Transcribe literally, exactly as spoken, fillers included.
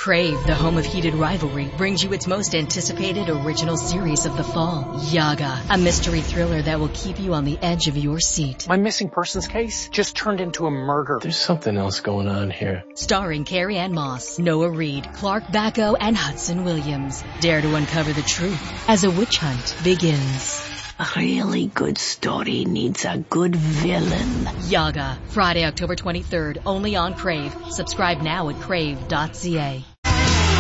Crave, the home of heated rivalry, brings you its most anticipated original series of the fall, Yaga, a mystery thriller that will keep you on the edge of your seat. My missing persons case just turned into a murder. There's something else going on here. Starring Carrie Ann Moss, Noah Reid, Clark Bacco, and Hudson Williams. Dare to uncover the truth as a witch hunt begins. A really good story needs a good villain. Yaga, Friday, October twenty-third, only on Crave. Subscribe now at crave dot c a.